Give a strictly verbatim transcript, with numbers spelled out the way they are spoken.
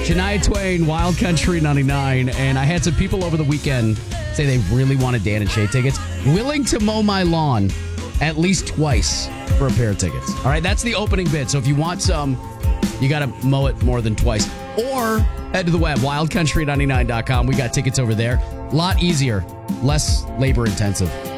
Shania Twain, Wild Country ninety-nine. And I had some people over the weekend say they really wanted Dan and Shay tickets. Willing to mow my lawn at least twice for a pair of tickets. All right, that's the opening bid. So if you want some, you got to mow it more than twice. Or head to the web, wild country ninety-nine dot com. We got tickets over there. A lot easier, less labor intensive.